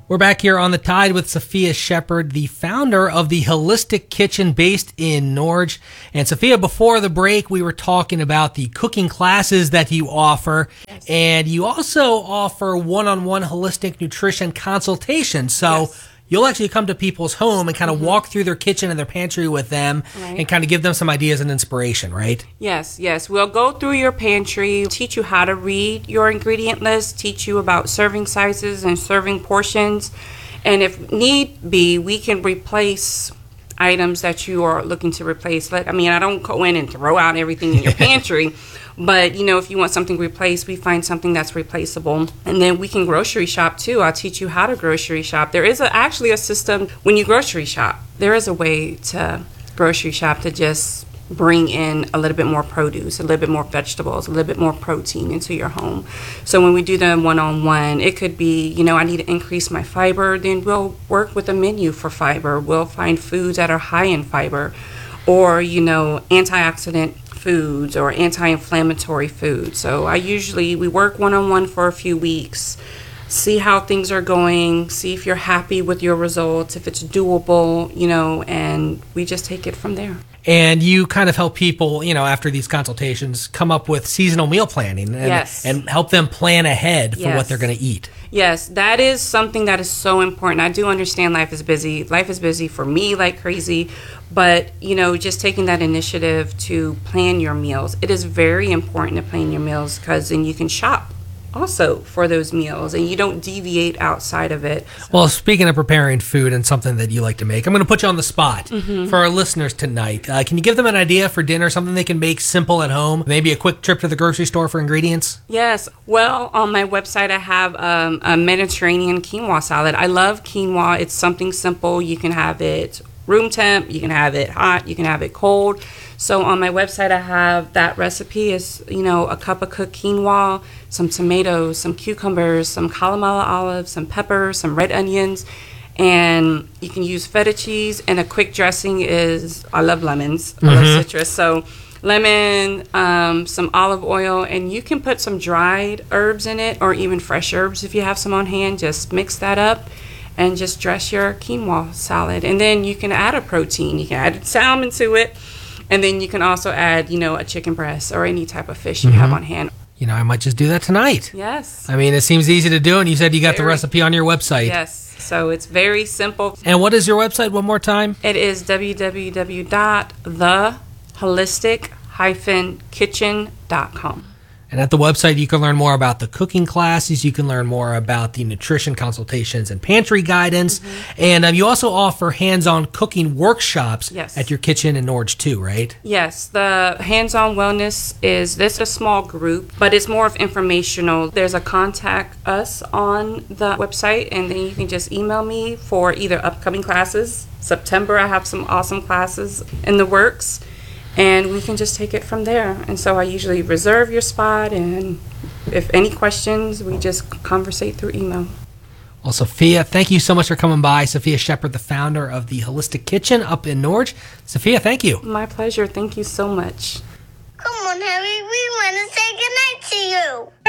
We're back here on The Tide with Sophia Shepard, the founder of the Holistic Kitchen based in Norge. And Sophia, before the break, we were talking about the cooking classes that you offer. Yes. And you also offer one-on-one holistic nutrition consultations. So yes. You'll actually come to people's home and kind of walk through their kitchen and their pantry with them and kind of give them some ideas and inspiration, right? Yes. We'll go through your pantry, teach you how to read your ingredient list, teach you about serving sizes and serving portions. And if need be, we can replace items that you are looking to replace. I don't go in and throw out everything in your pantry. But, if you want something replaced, we find something that's replaceable. And then we can grocery shop, too. I'll teach you how to grocery shop. There is actually a system when you grocery shop. There is a way to grocery shop to just bring in a little bit more produce, a little bit more vegetables, a little bit more protein into your home. So when we do them one-on-one, it could be, I need to increase my fiber. Then we'll work with a menu for fiber. We'll find foods that are high in fiber or, antioxidant foods or anti-inflammatory foods. So we work one-on-one for a few weeks, see how things are going, see if you're happy with your results, if it's doable, and we just take it from there. And you kind of help people, after these consultations, come up with seasonal meal planning and help them plan ahead for what they're going to eat. Yes, that is something that is so important. I do understand life is busy. Life is busy for me like crazy. But, just taking that initiative to plan your meals. It is very important to plan your meals because then you can shop also for those meals and you don't deviate outside of it. Well, speaking of preparing food and something that you like to make, I'm going to put you on the spot for our listeners tonight. Can you give them an idea for dinner, something they can make simple at home? Maybe a quick trip to the grocery store for ingredients? Yes. Well, on my website, I have a Mediterranean quinoa salad. I love quinoa. It's something simple. You can have it room temp, you can have it hot, you can have it cold. So on my website, I have that recipe is, a cup of cooked quinoa, some tomatoes, some cucumbers, some Kalamata olives, some peppers, some red onions, and you can use feta cheese. And a quick dressing is, I love lemons, I love citrus. So lemon, some olive oil, and you can put some dried herbs in it or even fresh herbs if you have some on hand. Just mix that up and just dress your quinoa salad. And then you can add a protein. You can add salmon to it. And then you can also add, a chicken breast or any type of fish you have on hand. I might just do that tonight. Yes. It seems easy to do, and you said you got the recipe on your website. Yes. So it's very simple. And what is your website one more time? It is www.theholistic-kitchen.com. And at the website, you can learn more about the cooking classes. You can learn more about the nutrition consultations and pantry guidance. And you also offer hands-on cooking workshops at your kitchen in Norge too, right? Yes. The hands-on wellness is a small group, but it's more of informational. There's a contact us on the website, and then you can just email me for either upcoming classes. September, I have some awesome classes in the works. And we can just take it from there. And so I usually reserve your spot, and if any questions, we just conversate through email. Well, Sophia, thank you so much for coming by. Sophia Shepard, the founder of the Holistic Kitchen up in Norge. Sophia, thank you. My pleasure. Thank you so much. Come on, Harry. We want to say goodnight to you.